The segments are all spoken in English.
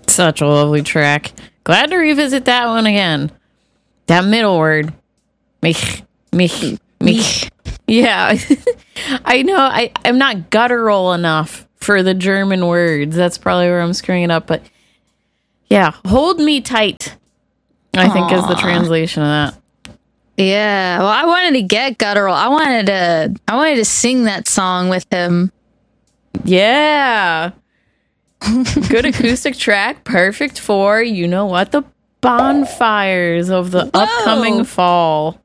Such a lovely track. Glad to revisit that one again. That middle word. Mich. Yeah. I know I'm not guttural enough for the German words. That's probably where I'm screwing it up. But yeah, hold me tight, I think is the translation of that. Yeah. Well, I wanted to get guttural. I wanted to sing that song with him. Yeah. Good acoustic track. Perfect for, you know what, the bonfires of the upcoming fall.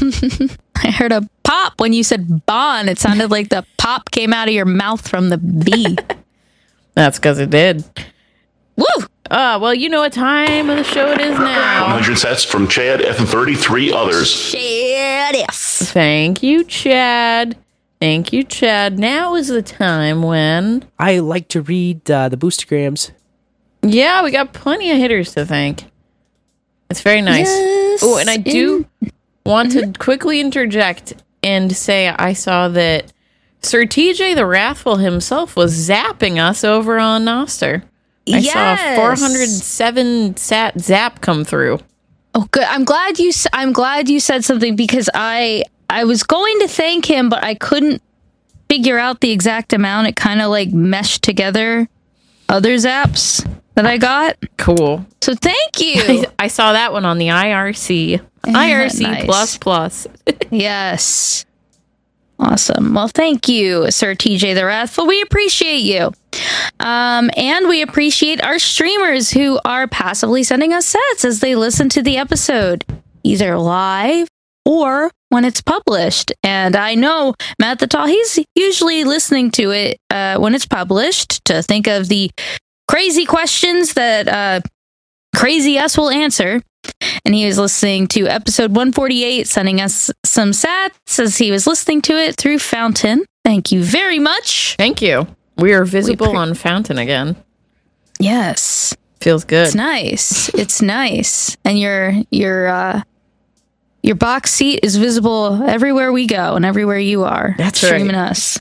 I heard a pop when you said bon. It sounded like the pop came out of your mouth from the bee. That's because it did. Woo! Well, you know what time of the show it is now. 100 sets from Chad and 33 others. Chad, yes. Thank you, Chad. Thank you, Chad. Now is the time when... I like to read the Boostergrams. Yeah, we got plenty of hitters to thank. It's very nice. Yes, Oh, and I do want to quickly interject and say I saw that Sir TJ the Wrathful himself was zapping us over on Noster. I saw a 407 sat zap come through. Oh, good. I'm glad you said something because I was going to thank him, but I couldn't figure out the exact amount. It kind of like meshed together other zaps that I got. Cool. So thank you. I saw that one on the IRC. IRC nice. ++. Yes. Awesome. Well, thank you, Sir TJ the Wrathful. We appreciate you. And we appreciate our streamers who are passively sending us sets as they listen to the episode, either live or when it's published. And I know Matt the Tall, he's usually listening to it when it's published to think of the crazy questions that Crazy Us will answer. And he was listening to episode 148, sending us some sats as he was listening to it through Fountain. Thank you very much. Thank you. We are visible on Fountain again. Yes. Feels good. It's nice. It's nice. And your box seat is visible everywhere we go and everywhere you are. That's streaming right. us.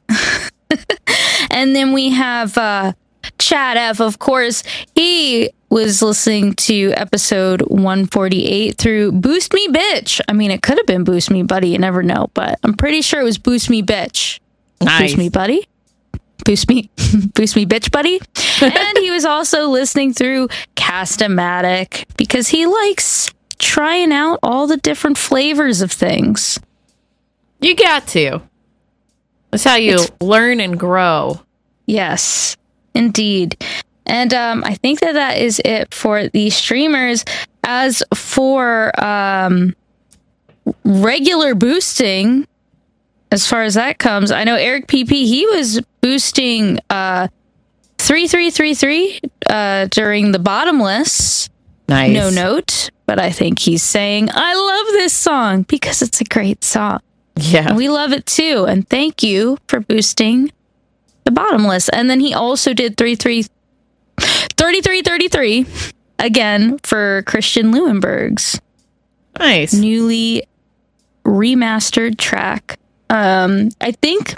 And then we have Chad F, of course. He was listening to episode 148 through Boost Me Bitch. I mean, it could have been Boost Me Buddy. You never know, but I'm pretty sure it was Boost Me Bitch. Nice. Boost Me Buddy. Boost me bitch buddy. And he was also listening through Cast-O-Matic because he likes trying out all the different flavors of things. You got to. That's how you learn and grow. Yes, indeed. And I think that is it for the streamers. As for regular boosting, as far as that comes, I know Eric PP, he was boosting 3333 during the bottomless. Nice. No note, but I think he's saying, I love this song because it's a great song. Yeah. And we love it too. And thank you for boosting the bottomless. And then he also did 3333 again for Christian Leuenberg's Nice. newly remastered track. I think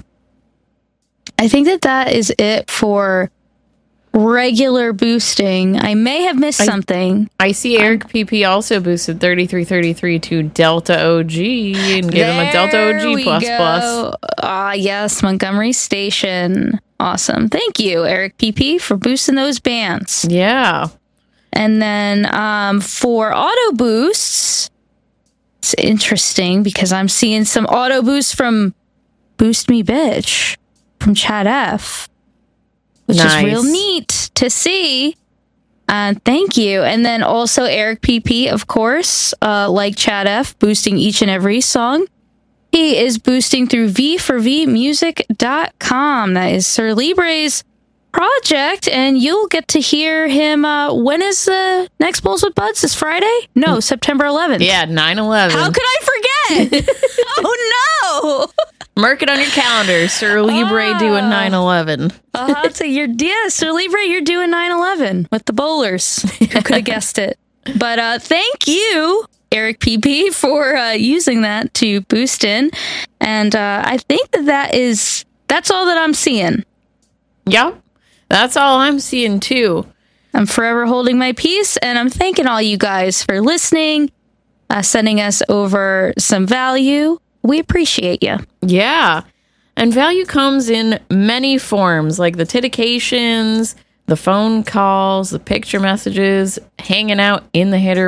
that is it for regular boosting. I may have missed something. I see Eric PP also boosted 3333 to Delta OG and gave him a Delta OG plus. Yes, Montgomery Station. Awesome. Thank you, Eric PP, for boosting those bands. Yeah. And then for auto boosts, it's interesting because I'm seeing some auto boosts from Boost Me Bitch from Chad F, which is real neat to see. Thank you. And then also Eric PP, of course, like Chad F, boosting each and every song. He is boosting through v4vmusic.com. That is Sir Libre's project, and you'll get to hear him. When is the next Bowls with Buds? This Friday? No, September 11th. Yeah, 9/11. How could I forget? Oh no! Mark it on your calendar. Sir Libre doing 9/11. Sir Libre, you're doing 9/11 with the bowlers. Who could have guessed it? But thank you, Eric PP, for using that to boost in. And I think that's all that I'm seeing. Yep. That's all I'm seeing too. I'm forever holding my peace, and I'm thanking all you guys for listening, sending us over some value. We appreciate you. Yeah. And value comes in many forms, like the titications, the phone calls, the picture messages, hanging out in the Hitter